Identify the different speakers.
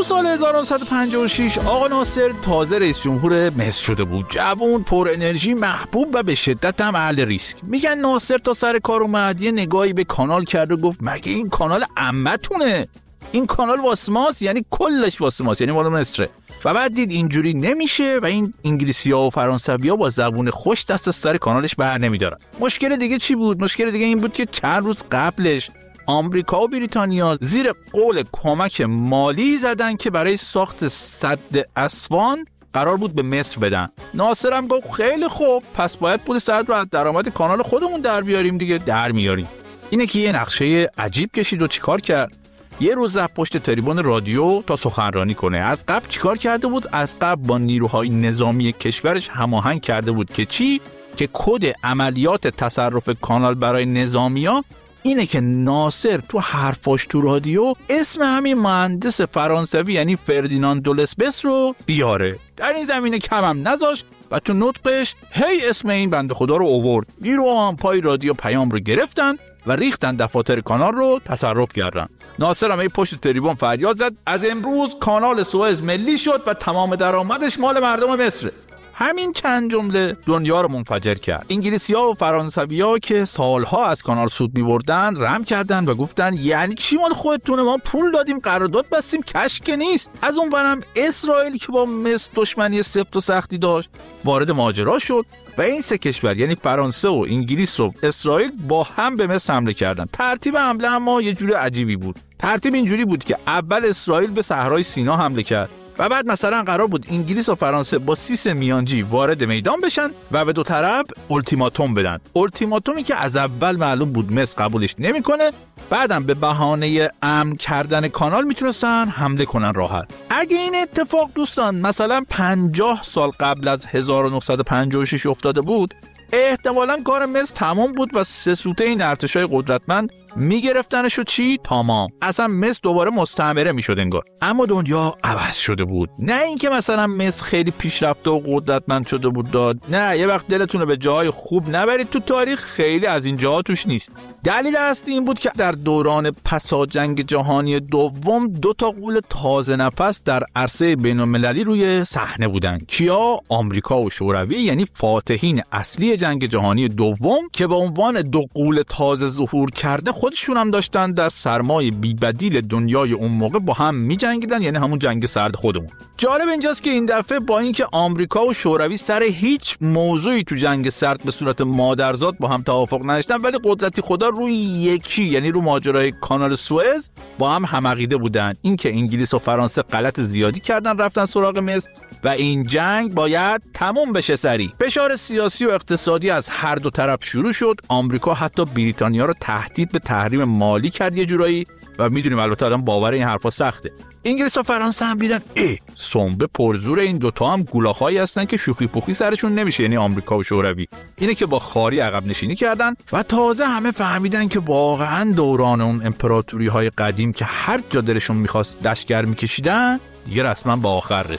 Speaker 1: سال 1956 آقا ناصر تازه رئیس جمهور مصر شده بود. جوان، پر انرژی، محبوب و به شدت هم اهل ریسک. میگن ناصر تا سر کار اومد یه نگاهی به کانال کرد و گفت مگه این کانال عمتونه؟ این کانال واسه ماست، یعنی کلش واسه ماست، یعنی مال مصره. و بعد دید اینجوری نمیشه و این انگلیسی‌ها و فرانسوی‌ها با زبون خوش دست از سر کانالش بر نمیدارن. مشکل دیگه چی بود؟ مشکل دیگه این بود که چند روز قبلش آمریکا و بریتانیا زیر قول کمک مالی زدن که برای ساخت سد اسوان قرار بود به مصر بدن. ناصر هم گفت خیلی خوب، پس باید پول سد رو از درآمد کانال خودمون در بیاریم دیگه. در میاریم. اینه که یه نقشه عجیب کشید و چیکار کرد؟ یه روز رفت پشت تریبون رادیو تا سخنرانی کنه. از قبل چیکار کرده بود؟ از قبل با نیروهای نظامی کشورش هماهنگ کرده بود که چی؟ که کد عملیات تصرف کانال برای نظامیا اینه که ناصر تو حرفاش تو رادیو اسم همین مهندس فرانسوی یعنی فردیناند دولسبس رو بیاره. در این زمینه کم هم نذاشت و تو نطقش اسم این بنده خدا رو آورد. نیروها هم پای رادیو پیام رو گرفتن و ریختن دفاتر کانال رو تصرف کردن. ناصر هم پشت تریبون فریاد زد از امروز کانال سوئز ملی شد و تمام درآمدش مال مردم مصر. همین چند جمله دنیا رو منفجر کرد. انگلیسی‌ها و فرانسوی‌ها که سالها از کانال سود می‌بردن رم کردن و گفتن یعنی چی مال خودتونه؟ ما پول دادیم، قرارداد بستیم، کش که نیست. از اون ورم اسرائیل که با مصر دشمنی سفت و سختی داشت وارد ماجرا شد و این سه کشور یعنی فرانسه و انگلیس و اسرائیل با هم به مصر حمله کردن. ترتیب حمله اما یه جور عجیبی بود. ترتیب اینجوری بود که اول اسرائیل به صحرای سینا حمله کرد و بعد مثلا قرار بود انگلیس و فرانسه با سیس میانجی وارد میدان بشن و به دو طرف التیماتوم بدن. التیماتومی که از اول معلوم بود مصر قبولش نمیکنه. بعدم به بهانه امن کردن کانال میتونستن حمله کنن راحت. اگه این اتفاق دوستان مثلا 50 سال قبل از 1956 افتاده بود، احتمالاً کار مصر تمام بود و سه سوته این ارتشای قدرتمند میگرفتنش و چی؟ تمام. اصلا مصر دوباره مستعمره میشد انگار. اما دنیا عوض شده بود. نه اینکه مثلا مصر خیلی پیشرفته و قدرتمند شده بود نه، یه وقت دلتون رو به جای خوب نبرید تو تاریخ، خیلی از این جاها توش نیست. دلیل اصلی این بود که در دوران پسا جنگ جهانی دوم 2 غول تازه نفس در عرصه بین‌المللی روی صحنه بودن. کیا؟ آمریکا و شوروی، یعنی فاتحین اصلی جنگ جهانی دوم که به عنوان 2 غول تازه ظهور کرده خودشون هم داشتن در سرمای بی‌بدیل دنیای اون موقع با هم می‌جنگیدن، یعنی همون جنگ سرد خودمون. جالب اینجاست که این دفعه با اینکه آمریکا و شوروی سر هیچ موضوعی تو جنگ سرد به صورت مادرزاد با هم توافق نداشتن، ولی قدرتی خدا روی یکی، یعنی رو ماجرای کانال سوئز با هم عقیده بودن. اینکه انگلیس و فرانسه غلط زیادی کردن رفتن سراغ مصر و این جنگ باید تموم بشه سریع. فشار سیاسی و اقتصادی از هر دو طرف شروع شد. آمریکا حتی بریتانیا رو تهدید به تحریم مالی کرد یه جورایی و میدونیم البته آدم باور این حرفا سخته. انگلیس و فرانسه هم دیدن سنبه پرزور این دوتا هم گولاخایی هستن که شوخی پوخی سرشون نمیشه، یعنی آمریکا و شوروی. اینه که با خاری عقب نشینی کردن و تازه همه فهمیدن که واقعا دوران اون امپراتوری های قدیم که هر جا دلشون میخواست لشکر میکشیدن دیگه رسما با آخر رسید.